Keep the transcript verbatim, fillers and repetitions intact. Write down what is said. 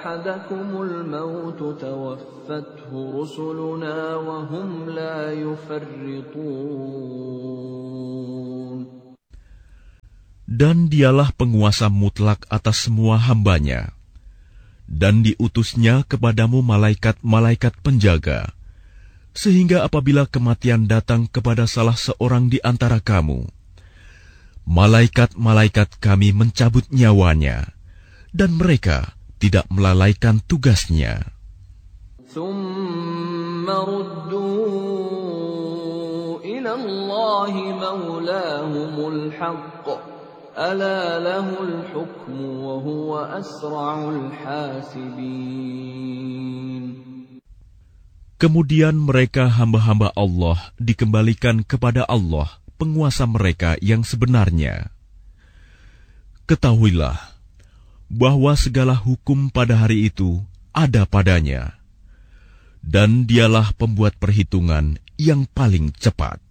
أحدكم الموت توفته رسلنا وهم لا يفرطون. Dan dialah penguasa mutlak atas semua hambanya, dan diutusnya kepadamu malaikat-malaikat penjaga, sehingga apabila kematian datang kepada salah seorang di antara kamu, malaikat-malaikat kami mencabut nyawanya, dan mereka tidak melalaikan tugasnya. ثم ردوا إلى الله مولاهم الحق ألا له الحكم وهو أسرع الحاسبين. Kemudian mereka hamba-hamba Allah dikembalikan kepada Allah, penguasa mereka yang sebenarnya. Ketahuilah bahwa segala hukum pada hari itu ada padanya, dan dialah pembuat perhitungan yang paling cepat.